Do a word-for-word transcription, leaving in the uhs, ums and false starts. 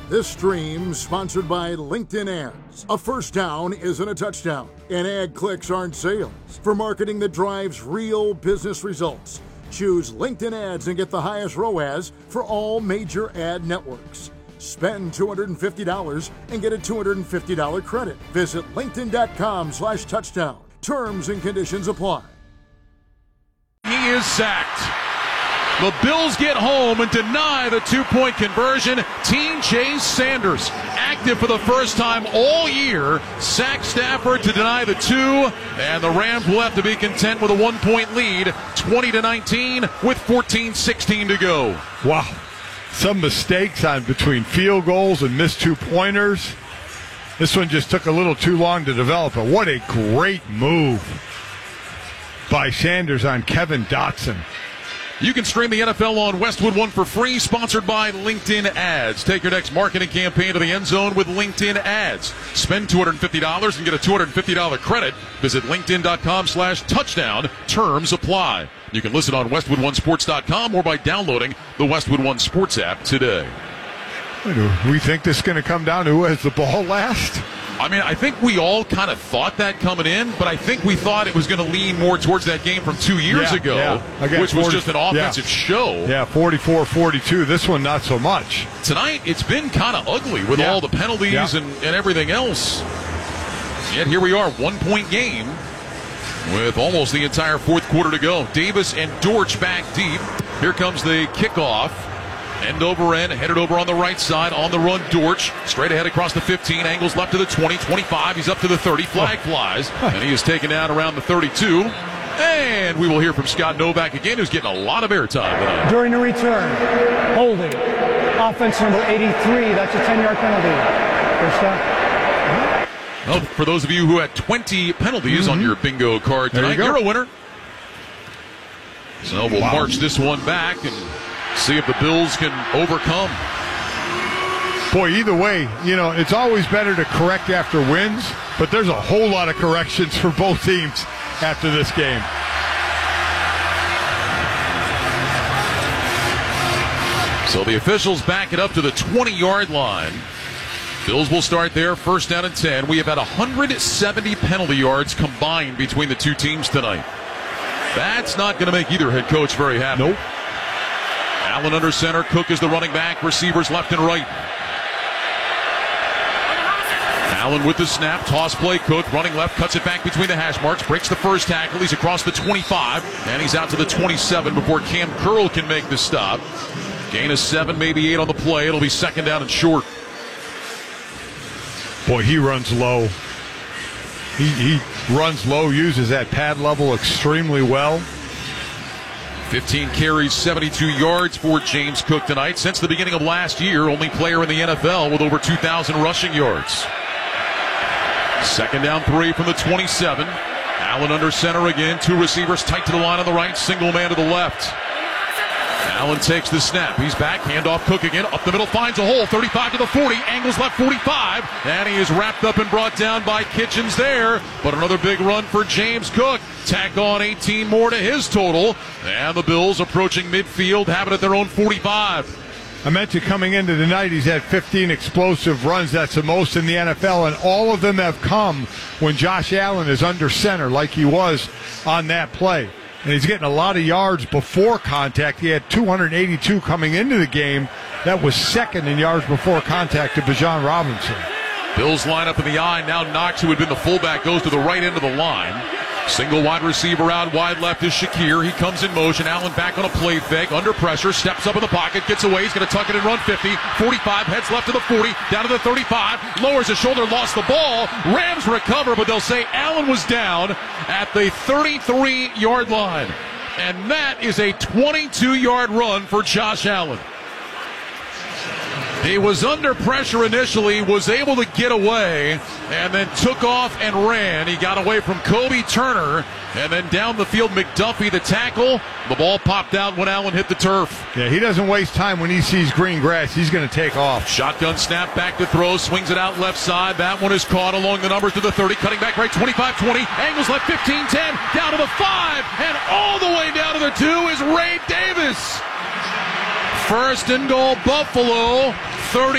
This stream sponsored by LinkedIn Ads. A first down isn't a touchdown, and ad clicks aren't sales. For marketing that drives real business results, choose LinkedIn Ads and get the highest R O A S for all major ad networks. Spend two hundred fifty dollars and get a two hundred fifty dollars credit. Visit linkedin.com slash touchdown. Terms and conditions apply. He is sacked. The Bills get home and deny the two-point conversion. Team Chase Sanders, active for the first time all year, sacks Stafford to deny the two, and the Rams will have to be content with a one-point lead, twenty to nineteen, with fourteen sixteen to go. Wow. Some mistakes on between field goals and missed two-pointers. This one just took a little too long to develop, but what a great move by Sanders on Kevin Dotson. You can stream the N F L on Westwood One for free, sponsored by LinkedIn Ads. Take your next marketing campaign to the end zone with LinkedIn Ads. Spend two hundred fifty dollars and get a two hundred fifty dollars credit. Visit linkedin.com slash touchdown. Terms apply. You can listen on westwood one sports dot com or by downloading the Westwood One Sports app today. Do we think this is going to come down to who has the ball last? I mean, I think we all kind of thought that coming in, but I think we thought it was going to lean more towards that game from two years yeah, ago, yeah. Again, which was forty, just an offensive yeah. show. Yeah, forty-four forty-two. This one, not so much. Tonight, it's been kind of ugly with yeah. all the penalties yeah. and, and everything else. Yet here we are, one-point game with almost the entire fourth quarter to go. Davis and Dortch back deep. Here comes the kickoff. End over end, headed over on the right side, on the run, Dortch. Straight ahead across the fifteen, angles left to the twenty, twenty-five, he's up to the thirty, flag flies, and he is taken down around the thirty-two. And we will hear from Scott Novak again, who's getting a lot of airtime tonight. During the return, holding, offense number eighty-three, that's a ten-yard penalty. First down. Well, for those of you who had twenty penalties mm-hmm. on your bingo card tonight, you you're a winner. So we'll wow. march this one back and see if the Bills can overcome. Boy, either way, you know, it's always better to correct after wins, but there's a whole lot of corrections for both teams after this game. So the officials back it up to the twenty-yard line. Bills will start there, first down and ten. We have had one hundred seventy penalty yards combined between the two teams tonight. That's not going to make either head coach very happy. Nope. Allen under center, Cook is the running back, receivers left and right. Allen with the snap, toss play, Cook running left, cuts it back between the hash marks, breaks the first tackle, he's across the twenty-five, and he's out to the twenty-seven before Cam Curl can make the stop. Gain of seven, maybe eight on the play, it'll be second down and short. Boy, he runs low. He, he runs low, uses that pad level extremely well. fifteen carries, seventy-two yards for James Cook tonight. Since the beginning of last year, only player in the N F L with over two thousand rushing yards. Second down, three from the twenty-seven. Allen under center again. Two receivers tight to the line on the right, single man to the left. Allen takes the snap. He's back. Handoff, Cook again. Up the middle, finds a hole. thirty-five to the forty. Angles left forty-five. And he is wrapped up and brought down by Kitchens there. But another big run for James Cook. Tack on eighteen more to his total. And the Bills approaching midfield, have it at their own forty-five. I mentioned coming into the night, he's had fifteen explosive runs. That's the most in the N F L. And all of them have come when Josh Allen is under center like he was on that play. And he's getting a lot of yards before contact. He had two hundred eighty-two coming into the game. That was second in yards before contact to Bijan Robinson. Bills line up in the eye. Now Knox, who had been the fullback, goes to the right end of the line. Single wide receiver out wide left is Shakir. He comes in motion. Allen back on a play fake. Under pressure. Steps up in the pocket. Gets away. He's going to tuck it and run fifty. forty-five. Heads left to the forty. Down to the thirty-five. Lowers his shoulder. Lost the ball. Rams recover, but they'll say Allen was down at the thirty-three-yard line. And that is a twenty-two-yard run for Josh Allen. He was under pressure initially, was able to get away, and then took off and ran. He got away from Kobe Turner, and then down the field, McDuffie, the tackle. The ball popped out when Allen hit the turf. Yeah, he doesn't waste time when he sees green grass. He's going to take off. Shotgun snap, back to throw, swings it out left side. That one is caught along the numbers to the thirty, cutting back right, twenty-five twenty. Angles left, fifteen ten, down to the five, and all the way down to the two is Ray Davis. First and goal, Buffalo. thirty